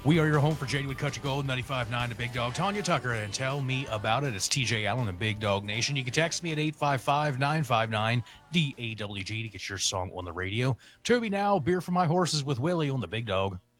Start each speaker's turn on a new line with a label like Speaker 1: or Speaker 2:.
Speaker 1: We are your home for Jadewood Country Gold 95.9 to Big Dog. Tanya Tucker and tell me about it. It's TJ Allen and Big Dog Nation. You can text me at 855-959-DAWG to get your song on the radio. Toby now, Beer for My Horses with Willie on the Big Dog.